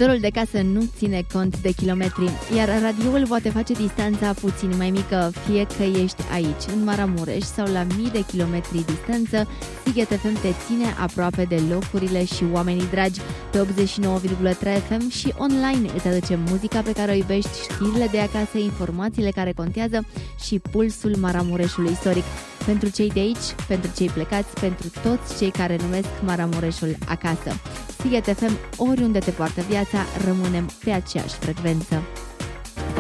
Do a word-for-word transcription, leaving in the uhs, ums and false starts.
Dorul de casă nu ține cont de kilometri, iar radioul poate face distanța puțin mai mică, fie că ești aici, în Maramureș sau la mii de kilometri distanță. Sighet F M te ține aproape de locurile și oamenii dragi. Pe optzeci și nouă virgulă trei F M și online îți aduce muzica pe care o iubești, știrile de acasă, informațiile care contează și pulsul Maramureșului istoric. Pentru cei de aici, pentru cei plecați, pentru toți cei care numesc Maramureșul acasă. Sighet F M, oriunde te poartă viața, rămânem pe aceeași frecvență.